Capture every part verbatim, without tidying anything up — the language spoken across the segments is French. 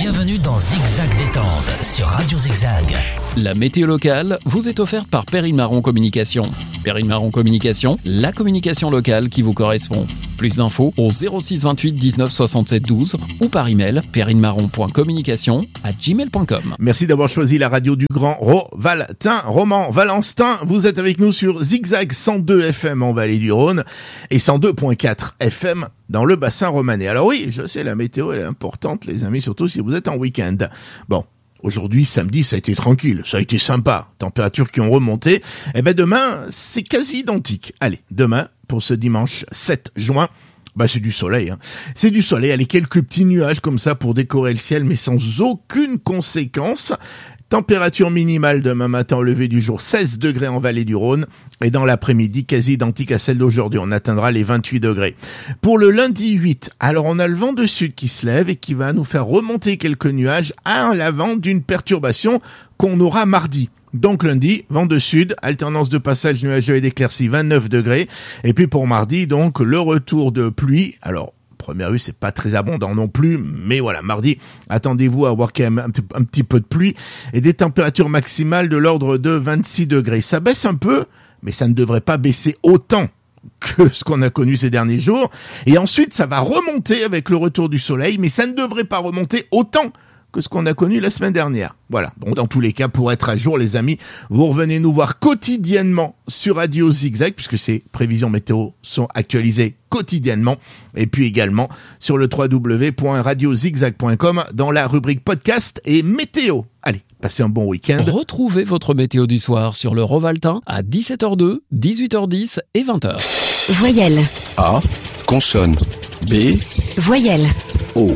Bienvenue dans Zigzag Détente sur Radio Zigzag. La météo locale vous est offerte par Perrine Marron Communication. Perrine Marron Communication, la communication locale qui vous correspond. Plus d'infos au zéro six vingt-huit dix-neuf soixante-sept douze ou par email perrinemarron point communication arobase gmail point com. Merci d'avoir choisi la radio du Grand Rovaltin, Roman Valentin. Vous êtes avec nous sur Zigzag cent deux F M en Vallée du Rhône et cent deux virgule quatre F M dans le bassin romanais. Alors oui, je sais, la météo elle est importante, les amis, surtout si vous êtes en week-end. Bon. Aujourd'hui, samedi, ça a été tranquille, ça a été sympa, températures qui ont remonté. Et ben demain, c'est quasi identique. Allez, demain, pour ce dimanche sept juin, bah c'est du soleil. Hein. C'est du soleil, allez, quelques petits nuages comme ça pour décorer le ciel, mais sans aucune conséquence. Température minimale demain matin au lever du jour, seize degrés en Vallée du Rhône. Et dans l'après-midi, quasi identique à celle d'aujourd'hui. On atteindra les vingt-huit degrés. Pour le lundi huit, alors on a le vent de sud qui se lève et qui va nous faire remonter quelques nuages à l'avant d'une perturbation qu'on aura mardi. Donc lundi, vent de sud, alternance de passage nuageux et d'éclaircies, vingt-neuf degrés. Et puis pour mardi, donc, le retour de pluie. Alors, première vue, c'est pas très abondant non plus, mais voilà, mardi, attendez-vous à avoir quand même un, t- un petit peu de pluie et des températures maximales de l'ordre de vingt-six degrés. Ça baisse un peu, mais ça ne devrait pas baisser autant que ce qu'on a connu ces derniers jours. Et ensuite, ça va remonter avec le retour du soleil, mais ça ne devrait pas remonter autant que ce qu'on a connu la semaine dernière. Voilà. Bon, dans tous les cas, pour être à jour, les amis, vous revenez nous voir quotidiennement sur Radio Zigzag, puisque ces prévisions météo sont actualisées quotidiennement, et puis également sur le w w w point radio zigzag point com dans la rubrique podcast et météo. Allez, passez un bon week-end. Retrouvez votre météo du soir sur le Rovaltin à dix-sept heures deux, dix-huit heures dix et vingt heures. Voyelle. A. Consonne. B. Voyelle. O.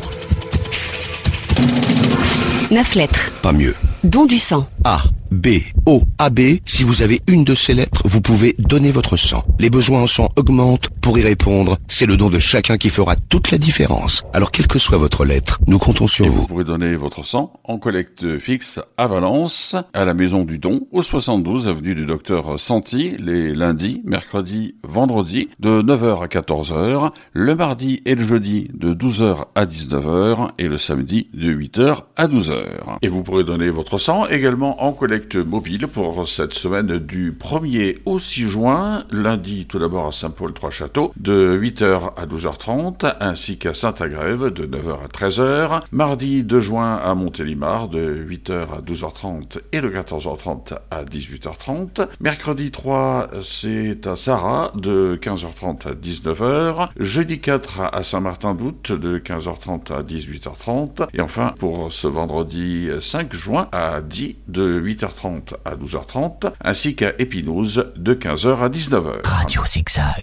Neuf lettres. Pas mieux. Don du sang. A, B, O, A B. Si vous avez une de ces lettres, vous pouvez donner votre sang. Les besoins en sang augmentent. Pour y répondre, c'est le don de chacun qui fera toute la différence. Alors, quelle que soit votre lettre, nous comptons sur Et vous. Vous pourrez donner votre sang en collecte fixe à Valence, à la Maison du Don, au soixante-douze avenue du Docteur Santi, les lundis, mercredis, vendredis, de neuf heures à quatorze heures, le mardi et le jeudi de douze heures à dix-neuf heures et le samedi de huit heures à douze heures. Et vous pourrez donner votre sang également en collecte mobile pour cette semaine du premier au six juin, lundi tout d'abord à Saint-Paul-Trois-Châteaux de huit heures à douze heures trente, ainsi qu'à Saint-Agrève de neuf heures à treize heures, mardi deux juin à Montélimar de huit heures à douze heures trente et de quatorze heures trente à dix-huit heures trente, mercredi trois c'est à Sarrat de quinze heures trente à dix-neuf heures, jeudi quatre à Saint-Martin-d'Août de quinze heures trente à dix-huit heures trente, et enfin pour ce vendredi cinq juin à Die de huit heures trente à douze heures trente, ainsi qu'à Épinouse de quinze heures à dix-neuf heures. Radio Zigzag.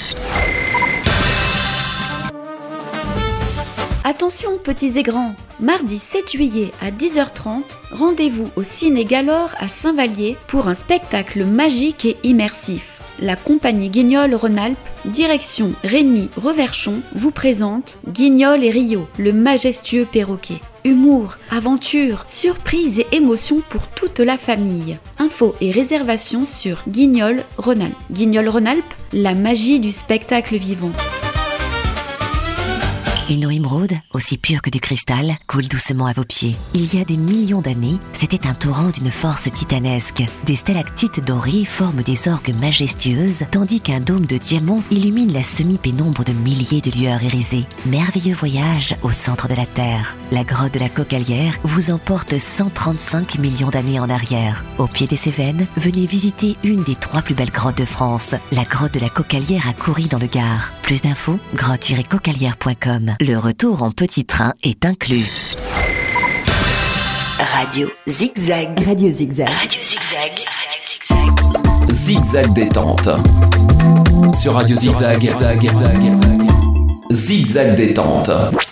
Attention petits et grands, mardi sept juillet à dix heures trente, rendez-vous au Ciné Galore à Saint-Vallier pour un spectacle magique et immersif. La compagnie Guignol Rhône-Alpes, direction Rémi Reverchon, vous présente Guignol et Rio, le majestueux perroquet. Humour, aventure, surprise et émotion pour toute la famille. Infos et réservations sur Guignol Rhône-Alpes. Guignol Rhône-Alpes, la magie du spectacle vivant. Une eau émeraude, aussi pure que du cristal, coule doucement à vos pieds. Il y a des millions d'années, c'était un torrent d'une force titanesque. Des stalactites dorées forment des orgues majestueuses, tandis qu'un dôme de diamant illumine la semi-pénombre de milliers de lueurs irisées. Merveilleux voyage au centre de la Terre. La grotte de la Cocalière vous emporte cent trente-cinq millions d'années en arrière. Au pied des Cévennes, venez visiter une des trois plus belles grottes de France, la grotte de la Cocalière à Coury dans le Gard. Plus d'infos, grotte tiret cocalière point com. Le retour en petit train est inclus. Radio Zigzag. Radio Zigzag. Radio Zigzag. Zigzag Détente. Sur Radio Zigzag. Zigzag Détente.